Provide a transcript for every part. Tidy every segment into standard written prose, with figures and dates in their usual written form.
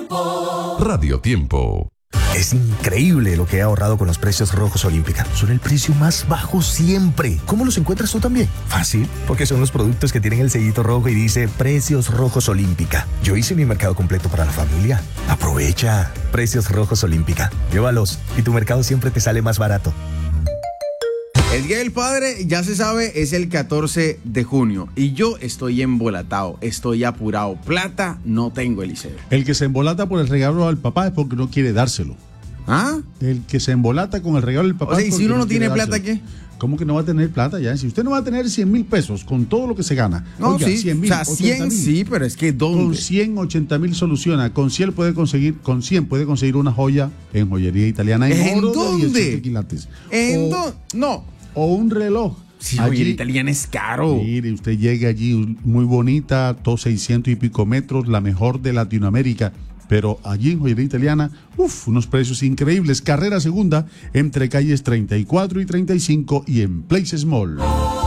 Radio Tiempo. Es increíble lo que he ahorrado con los precios rojos Olímpica. Son el precio más bajo siempre. ¿Cómo los encuentras tú también? Fácil, porque son los productos que tienen el sellito rojo y dice Precios Rojos Olímpica. Yo hice mi mercado completo para la familia. Aprovecha. Precios Rojos Olímpica. Llévalos y tu mercado siempre te sale más barato. El Día del Padre, ya se sabe, es el 14 de junio y yo estoy embolatado, estoy apurado. Plata no tengo, Eliseo. El que se embolata por el regalo al papá es porque no quiere dárselo. ¿Ah? El que se embolata con el regalo del papá. O sea, ¿y si uno no quiere tiene plata, dárselo. qué? ¿Cómo que no va a tener plata ya? Si usted no va a tener 100,000 pesos con todo lo que se gana. No, oiga, sí, 100,000, o sea, 100 sí, pero es que ¿dónde? Con 100, 80,000 soluciona. Con 100 puede conseguir una joya en joyería italiana ¿En oro dónde? de 18 quilates. ¿En dónde? No. O un reloj. Sí, joyería italiana es caro. Mire, usted llega allí muy bonita, todos 600 y pico metros, la mejor de Latinoamérica. Pero allí en joyería italiana, unos precios increíbles. Carrera segunda entre calles 34 y 35 y en Places Mall.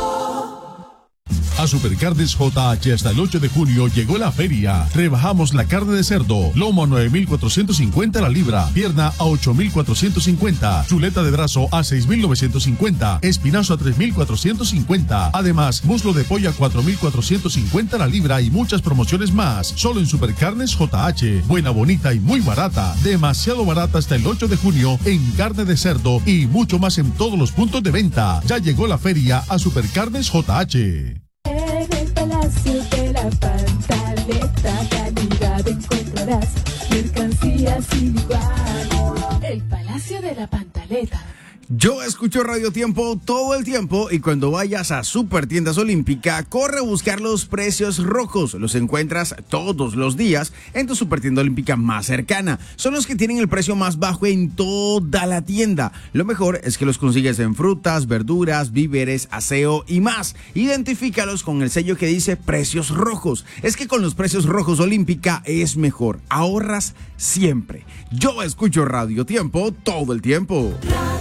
A Supercarnes JH hasta el 8 de junio llegó la feria. Rebajamos la carne de cerdo, lomo a 9,450 la libra, pierna a 8,450, chuleta de brazo a 6,950, espinazo a 3,450. Además, muslo de pollo a 4,450 la libra y muchas promociones más. Solo en Supercarnes JH. Buena, bonita y muy barata. Demasiado barata hasta el 8 de junio en carne de cerdo y mucho más en todos los puntos de venta. Ya llegó la feria a Supercarnes JH. En el Palacio de la Pantaleta, calidad encontrarás, mercancías sin igual. El Palacio de la Pantaleta. Yo escucho Radio Tiempo todo el tiempo y cuando vayas a Super Tiendas Olímpica, corre a buscar los precios rojos. Los encuentras todos los días en tu Super Tienda Olímpica más cercana. Son los que tienen el precio más bajo en toda la tienda. Lo mejor es que los consigues en frutas, verduras, víveres, aseo y más. Identifícalos con el sello que dice Precios Rojos. Es que con los precios rojos Olímpica es mejor. Ahorras siempre. Yo escucho Radio Tiempo todo el tiempo.